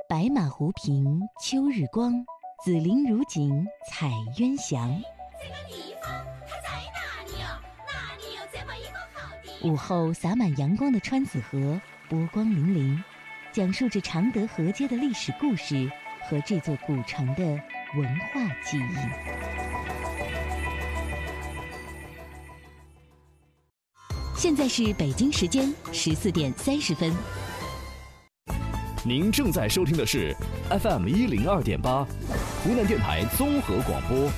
白马湖平秋日光，紫菱如锦彩鸳翔。 这个地方它在哪里哦？哪里有这么一个好地方？ 午后洒满阳光的川子河波光粼粼，讲述着常德河街的历史故事和这座古城的文化记忆。现在是北京时间14点30分。 您正在收听的是 FM 102.8，湖南电台综合广播。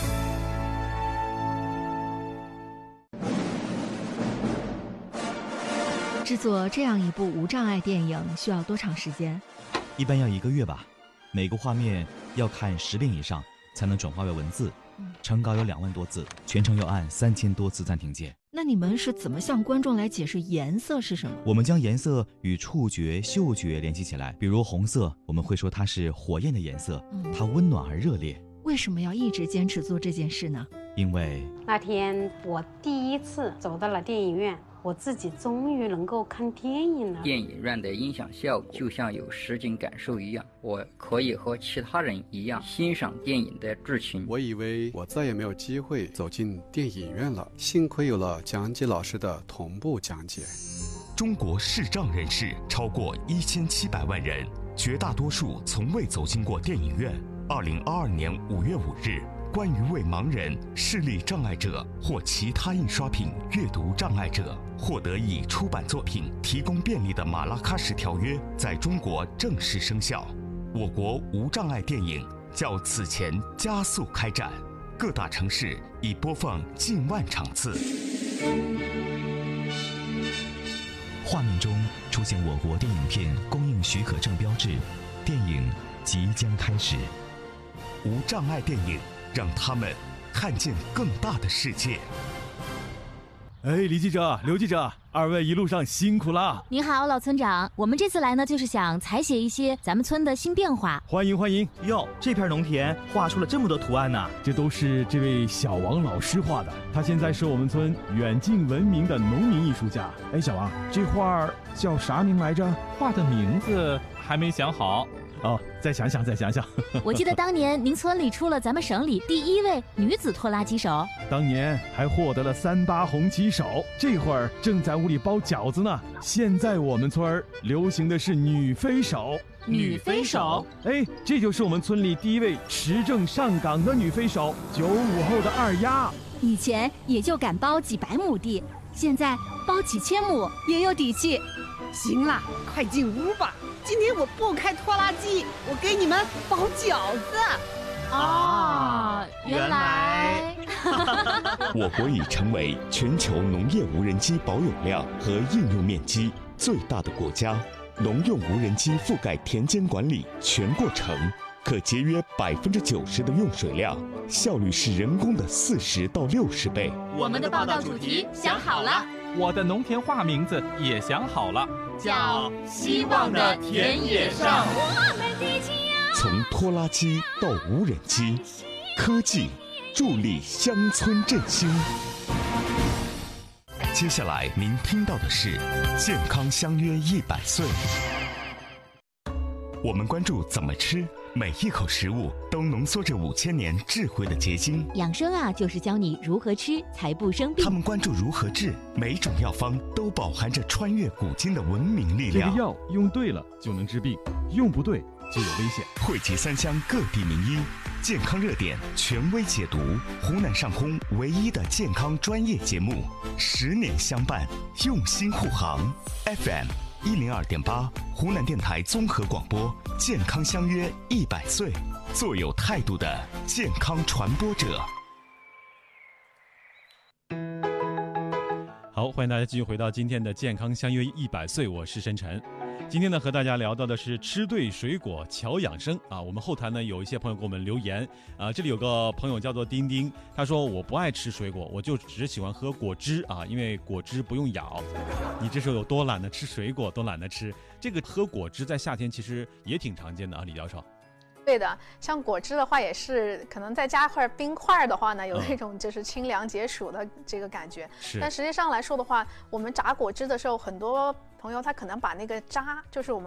制作这样一部无障碍电影需要多长时间？ 一般要1个月吧。每个画面要看10遍以上才能转化为文字，程稿有2万多字，全程要按3000多次暂停键。 那你们是怎么向观众来解释颜色是什么？ 我们将颜色与触觉、嗅觉联系起来。比如红色，我们会说它是火焰的颜色，它温暖而热烈。 为什么要一直坚持做这件事呢？ 因为那天我第一次走到了电影院，我自己终于能够看电影了。 电影院的音响效果就像有实景感受一样，我可以和其他人一样欣赏电影的剧情。 我以为我再也没有机会走进电影院了，幸亏有了讲解老师的同步讲解。 中国视障人士超过1700万人，绝大多数从未走进过电影院。2022年5月5日，关于为盲人、视力障碍者或其他印刷品阅读障碍者获得以出版作品提供便利的马拉喀什条约在中国正式生效。我国无障碍电影较此前加速开展，各大城市已播放近万场次。 画面中出现我国电影片供应许可证标志，电影即将开始。 无障碍电影，让他们看见更大的世界。 李记者、刘记者，二位一路上辛苦了。 您好，老村长，我们这次来呢，就是想采写一些咱们村的新变化。 欢迎欢迎哟！这片农田画出了这么多图案呢， 这都是这位小王老师画的。他现在是我们村远近闻名的农民艺术家。小王，这画叫啥名来着？ 画的名字还没想好。 再想想。 我记得当年您村里出了咱们省里第1位女子拖拉机手， 当年还获得了3·8红旗手。这会儿正在屋里包饺子呢。现在我们村流行的是女飞手。 女飞手？ 这就是我们村里第1位持证上岗的女飞手，95后的2丫。 以前也就敢包几百亩地，现在包几千亩也有底气。 行了，快进屋吧。今天我不开拖拉机，我给你们包饺子。 原来我国已成为全球农业无人机保有量和应用面积最大的国家。农用无人机覆盖田间管理全过程，可节约90%的用水量，效率是人工的40到60倍。 我们的报道主题想好了， 我的农田画名字也想好了， 叫希望的田野上。 从拖拉机到无人机，科技助力乡村振兴。接下来您听到的是健康相约100岁。我们关注怎么吃，每一口食物都浓缩着5000年智慧的结晶。 养生就是教你如何吃才不生病。 他们关注如何治，每种药方都饱含着穿越古今的文明力量。 这个药用对了就能治病，用不对就有危险。 汇集3乡各地名医，健康热点权威解读，湖南上空唯一的健康专业节目，10年相伴，用心护航。FM 102.8，湖南电台综合广播，健康相约100岁，做有态度的健康传播者。 好，欢迎大家继续回到今天的健康相约100岁，我是申晨。今天呢，和大家聊到的是吃对水果巧养生啊。我们后台呢有一些朋友给我们留言啊，这里有个朋友叫做丁丁，他说我不爱吃水果，我就只喜欢喝果汁啊，因为果汁不用咬。你这时候有多懒得吃水果，多懒得吃这个喝果汁，在夏天其实也挺常见的啊，李教授。 对的，像果汁的话，也是可能再加块冰块的话呢，有那种就是清凉解暑的这个感觉。但实际上来说的话，我们榨果汁的时候，很多朋友他可能把那个渣，就是我们